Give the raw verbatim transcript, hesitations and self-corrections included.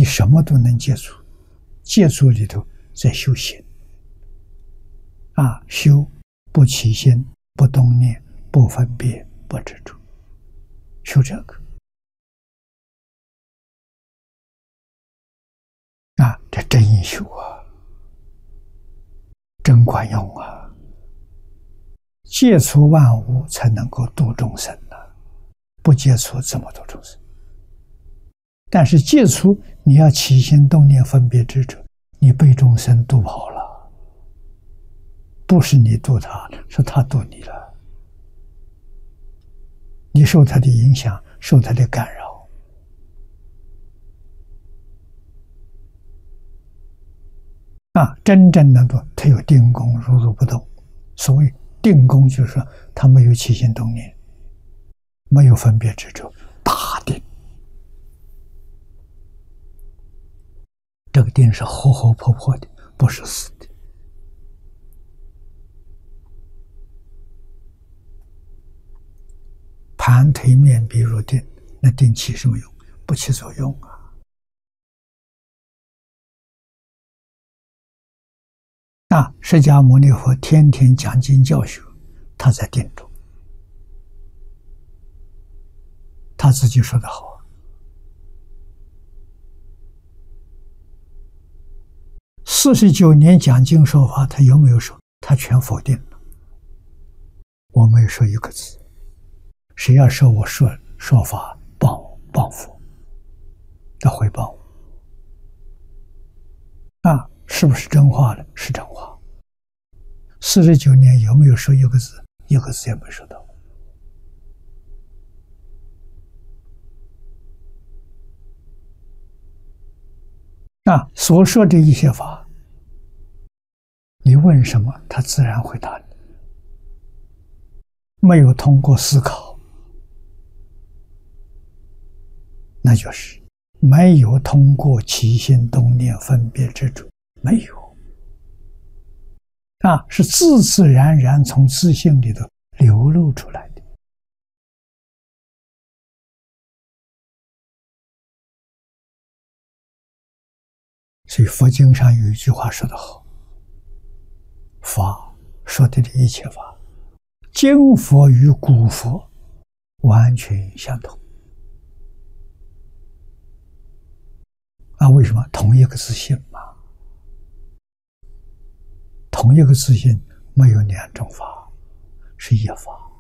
你什么都能接触，接触里头在修行啊，修不起心，不动念，不分别，不执着，修这个啊，这真修啊，真管用啊！接触万物才能够度众生呢、啊，不接触怎么度众生？但是接触你要起心动念分别执着，你被众生度跑了，不是你度他，是他度你了，你受他的影响，受他的干扰。啊，真正能够他有定功，如如不动。所谓定功，就是说他没有起心动念，没有分别执着，大定。这个定是活活泼泼的，不是死的。盘腿面壁入定，那定起什么用？不起作用啊！啊，释迦牟尼佛天天讲经教学，他在定中。他自己说的好，四十九年讲经说法，他有没有说？他全否定了。我没有说一个字。谁要说我说说法谤谤佛，要回谤我。啊，是不是真话呢？是真话。四十九年有没有说一个字？一个字也没说到。啊，所说的一些法，你问什么，他自然回答你。没有通过思考，那就是没有通过起心动念分别执着，没有啊，是自自然然从自性里头流露出来的。所以佛经上有一句话说得好，法说的一切法，今佛与古佛完全相同。啊，为什么？同一个自性嘛，同一个自性没有两种法，是一法。